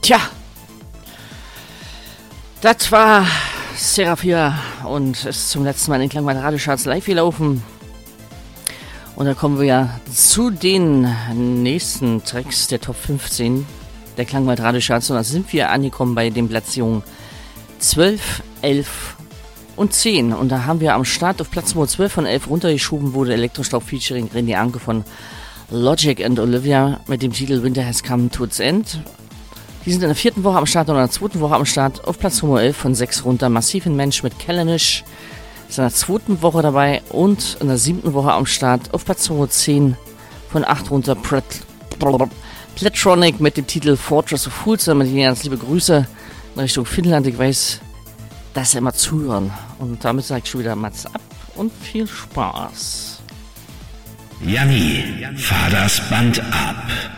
Tja, das war Seraphia und ist zum letzten Mal in den Klangwald Radiocharts live gelaufen. Und dann kommen wir ja zu den nächsten Tracks der Top 15 der Klangwald Radiocharts. Und da sind wir angekommen bei den Platzierungen 12, 11 und 10. Und da haben wir am Start auf Platz Nummer 12 von 11 runtergeschoben wurde Elektrostaub featuring René Anke von Logic and Olivia mit dem Titel Winter Has Come to Its End. Die sind in der 4. Woche am Start und in der 2. Woche am Start. Auf Platz Nummer 11 von 6 runter Massiven Mensch mit Callanish. Ist in der 2. Woche dabei und in der 7. Woche am Start. Auf Platz Nummer 10 von 8 runter Pletronic mit dem Titel Fortress of Fools. Damit hier ganz liebe Grüße in Richtung Finnland. Ich weiß, dass sie immer zuhören. Und damit sage ich schon wieder Mats ab und viel Spaß. Janni, fahr das Band ab.